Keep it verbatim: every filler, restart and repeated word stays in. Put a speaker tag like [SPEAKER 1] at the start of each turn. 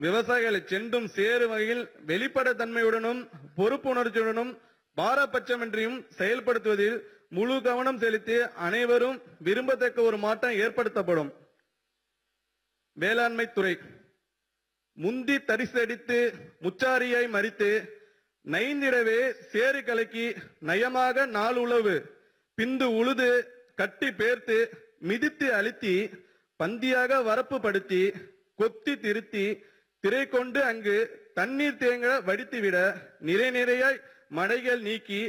[SPEAKER 1] விவசாயிகளை சென்றும் சேரும் வகையில் வெளிப்பட தன்மையுடனும் பொறுப்புணர்ச்சியுடனும் பாரபட்சமின்றியும் செயல்படுத்துவதில் முழு கவனம் செலுத்தி அனைவரும் விரும்பத்தக்க ஒரு மாற்றம் ஏற்படுத்தப்படும். வேளாண்மை துறை முந்தி தரிசடித்து முச்சாரியாய் மறித்து நைந்திடவே சேறு கலக்கி நயமாக நாள் உழவு பிந்து உழுது கட்டி பேர்த்து மிதித்து அழுத்தி பந்தியாக வரப்பு படுத்தி கொத்தி திருத்தி திரை கொண்டு அங்கு தண்ணீர் தேங்க வடித்துவிட நிறை நிறையாய் மடைகள் நீக்கி